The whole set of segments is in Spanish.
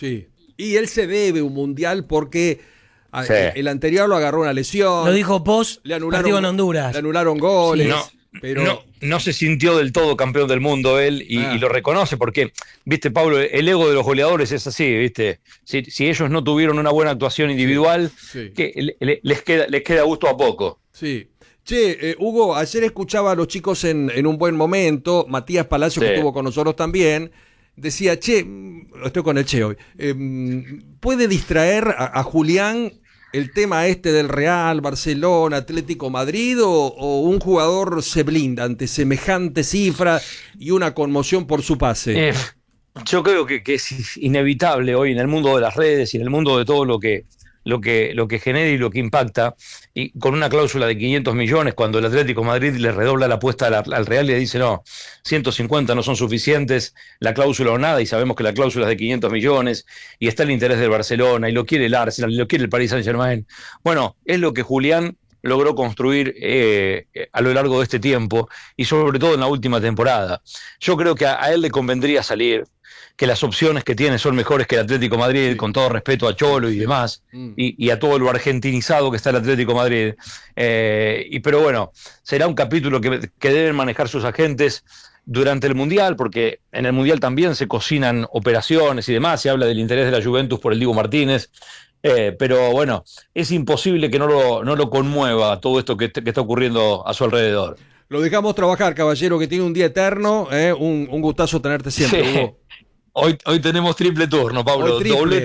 Sí. Y él se debe un mundial porque Sí. el anterior lo agarró una lesión. Lo dijo post partido en Honduras. Le anularon goles. Sí. Pero No se sintió del todo campeón del mundo él y lo reconoce porque, viste, Pablo, el ego de los goleadores es así, viste. Si ellos no tuvieron una buena actuación individual, que les queda gusto a poco. Sí. Che, Hugo, ayer escuchaba a los chicos en un buen momento, Matías Palacio, que estuvo con nosotros también, decía, che, estoy con el Che hoy, ¿puede distraer a Julián el tema este del Real, Barcelona, Atlético Madrid o un jugador se blinda ante semejante cifra y una conmoción por su pase? Yo creo que es inevitable hoy en el mundo de las redes y en el mundo de todo lo que genera y lo que impacta, y con una cláusula de 500 millones, cuando el Atlético de Madrid le redobla la apuesta al Real y le dice, no, 150 no son suficientes, la cláusula o nada, y sabemos que la cláusula es de 500 millones, y está el interés del Barcelona, y lo quiere el Arsenal, y lo quiere el Paris Saint-Germain. Bueno, es lo que Julián logró construir a lo largo de este tiempo, y sobre todo en la última temporada. Yo creo que a él le convendría salir, que las opciones que tiene son mejores que el Atlético de Madrid, con todo respeto a Cholo y demás, y a todo lo argentinizado que está el Atlético de Madrid. Pero bueno, será un capítulo que deben manejar sus agentes durante el Mundial, porque en el Mundial también se cocinan operaciones y demás, se habla del interés de la Juventus por el Dibu Martínez, pero bueno, es imposible que no lo conmueva todo esto que está ocurriendo a su alrededor. Lo dejamos trabajar, caballero, que tiene un día eterno, un gustazo tenerte siempre, Sí. Hugo. Hoy tenemos triple turno, Pablo.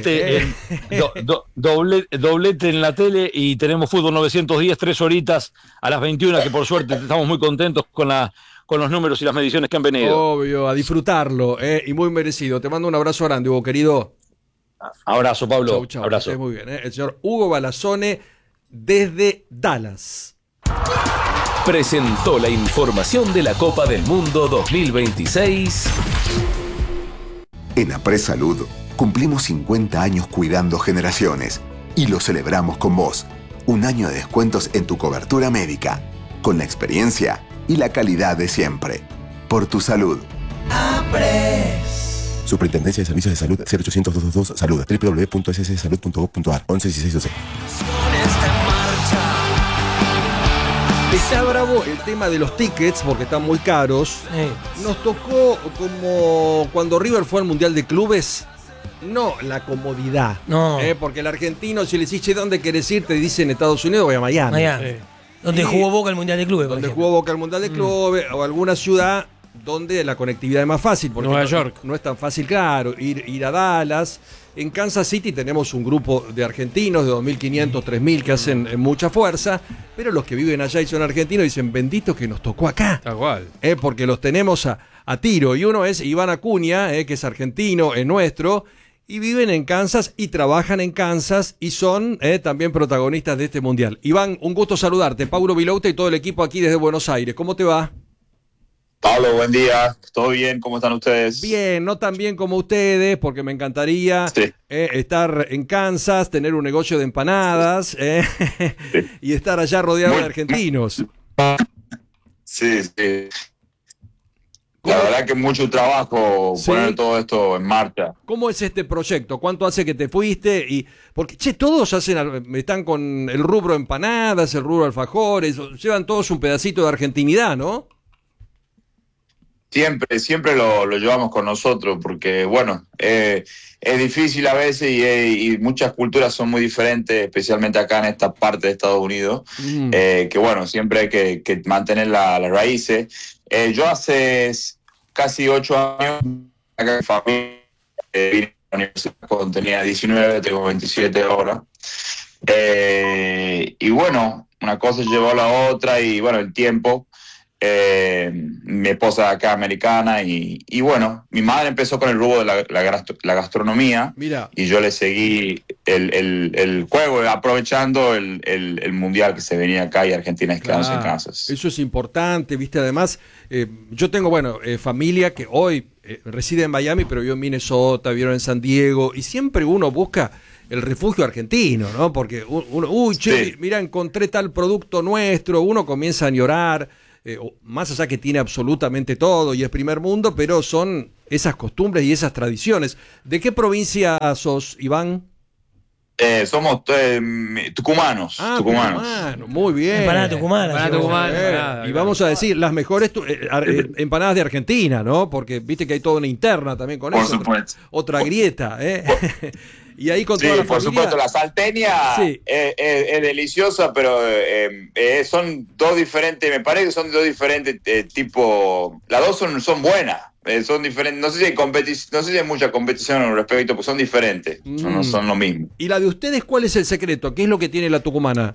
Doblete en la tele y tenemos Fútbol 910, 3 horitas a las 21, que por suerte estamos muy contentos con los números y las mediciones que han venido. Obvio, a disfrutarlo, y muy merecido. Te mando un abrazo grande, Hugo, querido. Abrazo, Pablo. Chau, chau. Abrazo. Muy bien, El señor Hugo Balazzone desde Dallas. Presentó la información de la Copa del Mundo 2026. En Apres Salud cumplimos 50 años cuidando generaciones y lo celebramos con vos. Un año de descuentos en tu cobertura médica, con la experiencia y la calidad de siempre. Por tu salud. Apres. Superintendencia de Servicios de Salud 0800-222 Salud www.sssalud.gov.ar 111612. Está bravo el tema de los tickets porque están muy caros. Nos tocó como cuando River fue al Mundial de Clubes. No la comodidad. No. Porque el argentino, si le decís, che, ¿dónde querés ir? Te dicen Estados Unidos, voy a Miami. Donde jugó Boca el Mundial de Clubes. Donde jugó Boca el Mundial de Clubes o alguna ciudad donde la conectividad es más fácil. Porque Nueva York. No es tan fácil, claro, ir a Dallas. En Kansas City tenemos un grupo de argentinos de 2.500, 3.000 que hacen mucha fuerza, pero los que viven allá y son argentinos dicen, bendito que nos tocó acá. Tal cual. Porque los tenemos a tiro. Y uno es Iván Acuña, que es argentino, es nuestro, y viven en Kansas y trabajan en Kansas y son también protagonistas de este mundial. Iván, un gusto saludarte. Paulo Vilouta y todo el equipo aquí desde Buenos Aires. ¿Cómo te va? Pablo, buen día. ¿Todo bien? ¿Cómo están ustedes? Bien, no tan bien como ustedes, porque me encantaría estar en Kansas, tener un negocio de empanadas y estar allá rodeado de argentinos. Sí. La verdad que mucho trabajo poner todo esto en marcha. ¿Cómo es este proyecto? ¿Cuánto hace que te fuiste? Porque, todos están con el rubro empanadas, el rubro alfajores, llevan todos un pedacito de argentinidad, ¿no? Siempre lo llevamos con nosotros porque, bueno, es difícil a veces y muchas culturas son muy diferentes, especialmente acá en esta parte de Estados Unidos, que, bueno, siempre hay que mantener las raíces. Yo hace casi 8 años, acá en familia, vine a la universidad cuando tenía 19, tengo 27 ahora. Y bueno, una cosa llevó a la otra y, bueno, el tiempo. Mi esposa acá americana y bueno, mi madre empezó con el rubro de la gastronomía. Mira. Y yo le seguí el juego aprovechando el mundial que se venía acá y Argentina quedándose en Kansas. Eso es importante, viste, además yo tengo familia que hoy reside en Miami pero vivió en Minnesota, vivieron en San Diego y siempre uno busca el refugio argentino, ¿no? Porque uno, mirá, encontré tal producto nuestro, uno comienza a añorar. más allá que tiene absolutamente todo y es primer mundo, pero son esas costumbres y esas tradiciones. ¿De qué provincia sos, Iván? Somos tucumanos. Tucumano, muy bien. Empanada tucumana. Y vamos a decir, las mejores empanadas de Argentina, ¿no? Porque viste que hay toda una interna también con por eso. Supuesto. Otra grieta, ¿eh? Y ahí con Sí, toda la por familia. supuesto, la salteña Sí. es deliciosa, pero son dos diferentes, me parece que son dos diferentes tipos, las dos son buenas, son diferentes, no sé si hay mucha competición al respecto, pues son diferentes, no son lo mismo. ¿Y la de ustedes cuál es el secreto? ¿Qué es lo que tiene la tucumana?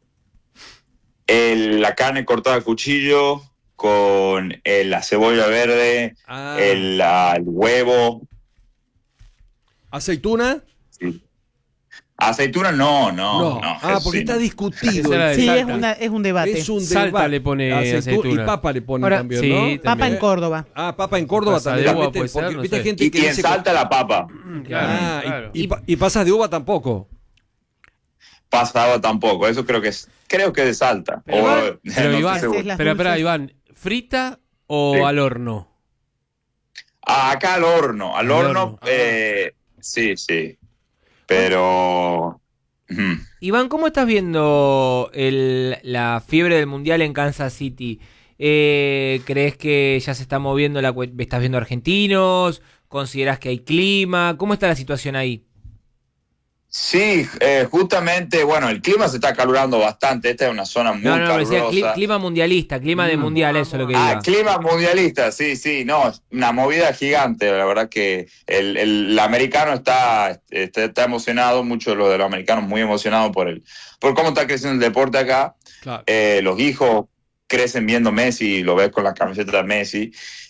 La carne cortada a cuchillo con la cebolla verde, el huevo. ¿Aceituna? Sí. Aceituna no. Porque está discutido. Sí, es un debate. Es un Salta debate. le pone aceituna. Y papa le pone Ahora, también, sí, ¿no? también. Papa en Córdoba. Papa en Córdoba Pasa también. de uva Viste, puede ser, porque no viste sé. gente Y que en dice Salta la papa. Claro. y pasas de uva tampoco. Pasado tampoco, eso creo que es de Salta. Pero No Iván, estoy seguro. Pero espera, Iván, ¿frita o Sí. al horno? Acá al horno. Sí. Pero... Iván, ¿cómo estás viendo la fiebre del Mundial en Kansas City? ¿Crees que ya se está moviendo estás viendo argentinos? ¿Considerás que hay clima? ¿Cómo está la situación ahí? Sí, justamente, bueno, el clima se está calurando bastante. Esta es una zona muy Me decía calurosa. clima mundialista, clima de mundial, eso es lo que digo. Clima mundialista, sí, no, es una movida gigante. La verdad que el americano está emocionado, muchos de los americanos muy emocionados por cómo está creciendo el deporte acá. Claro. Los hijos crecen viendo Messi, lo ves con la camiseta de Messi.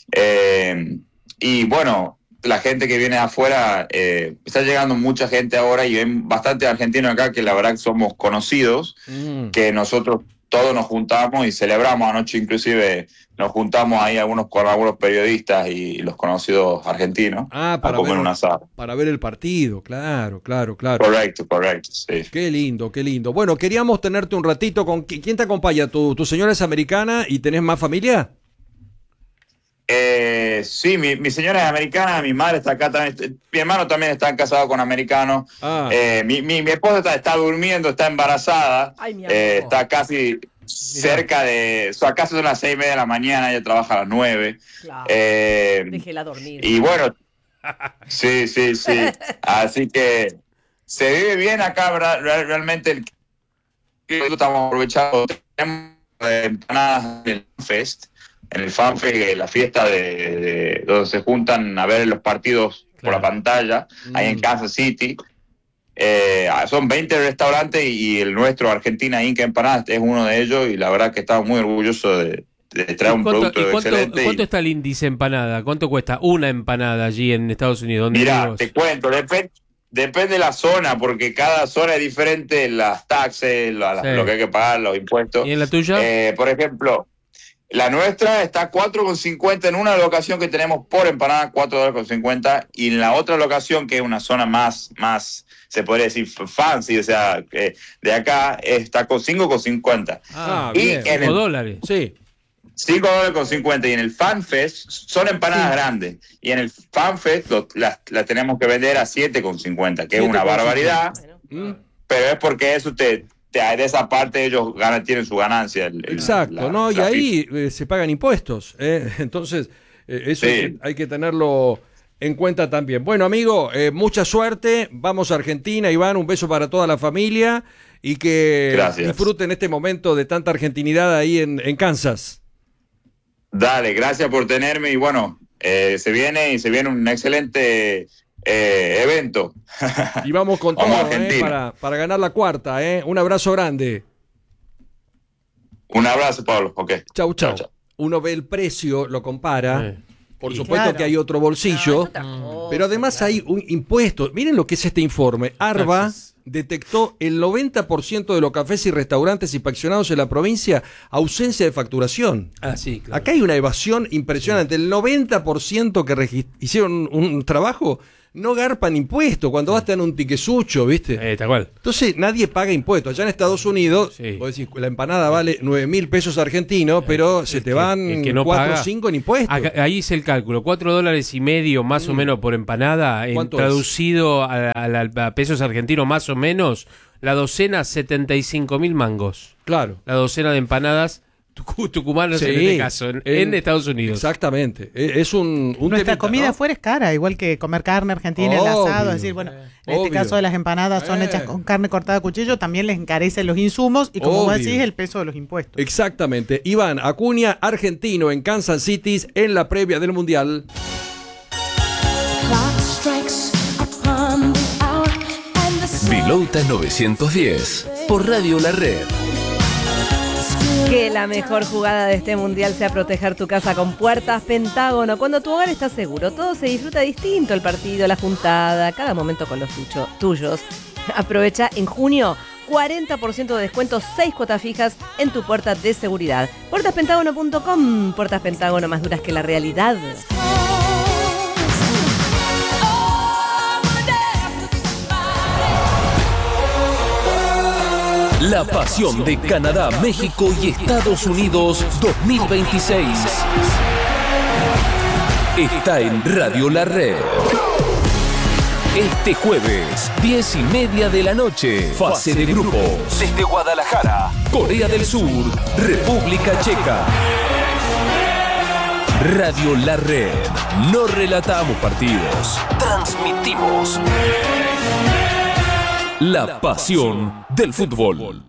Y bueno, la gente que viene de afuera, está llegando mucha gente ahora y ven bastante argentinos acá que la verdad que somos conocidos, que nosotros todos nos juntamos y celebramos anoche, inclusive nos juntamos ahí con algunos periodistas y los conocidos argentinos a comer un asado. Para ver el partido, claro. Correcto, sí. Qué lindo. Bueno, queríamos tenerte un ratito con... ¿Quién te acompaña? ¿Tu señora es americana y tenés más familia? Sí, mi señora es americana, mi madre está acá también, mi hermano también está casado con americanos. Mi esposa está durmiendo, está embarazada. Ay, mi amor. Está casi cerca de, acá son las 6:30 de la mañana, ella trabaja a las 9. Claro. Déjela dormir. Y bueno, sí, así que se vive bien acá, ¿verdad? Realmente estamos aprovechando, tenemos empanadas del Fest. En el FanFest, la fiesta de donde se juntan a ver los partidos por la pantalla, ahí en Kansas City. Son 20 restaurantes y el nuestro, Argentina Inca Empanadas, es uno de ellos, y la verdad que estamos muy orgullosos de traer un producto excelente. ¿Cuánto está el índice empanada? ¿Cuánto cuesta una empanada allí en Estados Unidos? Mira, te cuento, depende de la zona, porque cada zona es diferente, las taxes, lo que hay que pagar, los impuestos. ¿Y en la tuya? Por ejemplo... La nuestra está $4.50 en una locación que tenemos por empanada, $4.50, y en la otra locación, que es una zona más se podría decir fancy, o sea, de acá, está con $5.50. Bien, y en $5, sí. $5.50, y en el FanFest son empanadas grandes, y en el FanFest la tenemos que vender a $7.50, que es una barbaridad, pero es porque eso de esa parte ellos tienen su ganancia. Exacto, y ahí se pagan impuestos, entonces eso hay que tenerlo en cuenta también. Bueno, amigo, mucha suerte, vamos a Argentina, Iván, un beso para toda la familia y que disfruten este momento de tanta argentinidad ahí en Kansas. Dale, gracias por tenerme y bueno, se viene un excelente evento. Y vamos con todo para ganar la cuarta. Un abrazo grande. Un abrazo, Pablo. Okay. Chau. Uno ve el precio, lo compara. Por supuesto que hay otro bolsillo, pero además hay un impuesto. Miren lo que es este informe. ARBA detectó el 90% de los cafés y restaurantes inspeccionados en la provincia ausencia de facturación. Sí, claro. Acá hay una evasión impresionante. El 90% que hicieron un trabajo no garpan impuestos. Cuando vas te dan un tiquesucho, ¿viste? Tal cual. Entonces nadie paga impuestos. Allá en Estados Unidos, vos decís, la empanada vale 9.000 pesos argentinos, pero se te van 4 o 5 en impuestos. Ahí hice el cálculo, $4.50 más o menos por empanada, traducido a pesos argentinos más o menos, la docena 75.000 mangos. Claro. La docena de empanadas tucumanos en este caso, en Estados Unidos. Exactamente. Es un Nuestra temita, comida ¿no? afuera es cara, igual que comer carne argentina, el asado. Es decir, bueno, en este caso de las empanadas son hechas con carne cortada a cuchillo, también les encarecen los insumos y como vos decís, el peso de los impuestos. Exactamente. Iván Acuña, argentino en Kansas City, en la previa del Mundial. Vilota 910 por Radio La Red. Que la mejor jugada de este mundial sea proteger tu casa con Puertas Pentágono. Cuando tu hogar está seguro, todo se disfruta distinto. El partido, la juntada, cada momento con los tuyos. Aprovecha en junio 40% de descuento, 6 cuotas fijas en tu puerta de seguridad. Puertaspentágono.com. Puertas Pentágono, más duras que la realidad. La pasión de Canadá, México y Estados Unidos 2026 está en Radio La Red. Este jueves, 10:30 de la noche, fase de grupos. Desde Guadalajara, Corea del Sur, República Checa. Radio La Red. No relatamos partidos, transmitimos la pasión del fútbol.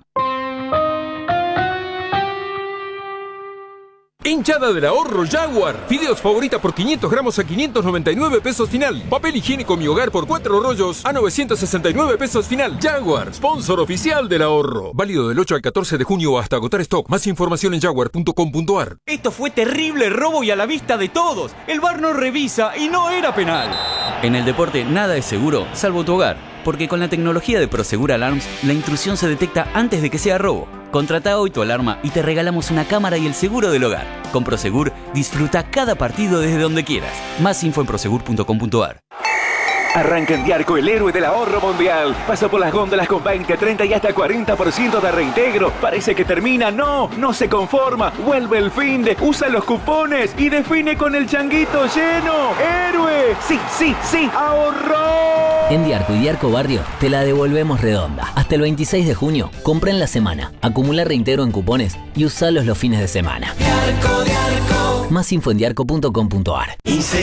Hinchada del ahorro Jaguar. Fideos favorita por 500 gramos a 599 pesos final. Papel higiénico Mi Hogar por 4 rollos a 969 pesos final. Jaguar, sponsor oficial del ahorro. Válido del 8 al 14 de junio hasta agotar stock. Más información en jaguar.com.ar. Esto fue terrible robo y a la vista de todos. El VAR no revisa y no era penal. En el deporte nada es seguro, salvo tu hogar. Porque con la tecnología de Prosegur Alarms, la intrusión se detecta antes de que sea robo. Contrata hoy tu alarma y te regalamos una cámara y el seguro del hogar. Con Prosegur, disfruta cada partido desde donde quieras. Más info en prosegur.com.ar. Arranca en Diarco, el héroe del ahorro mundial. Pasa por las góndolas con 20, 30 y hasta 40% de reintegro. Parece que termina. No se conforma. Vuelve el finde, usa los cupones y define con el changuito lleno. ¡Héroe! Sí, ahorró. En Diarco y Diarco Barrio te la devolvemos redonda. Hasta el 26 de junio, compra en la semana, acumula reintegro en cupones y usalos los fines de semana. Diarco. Más info en diarco.com.ar. Y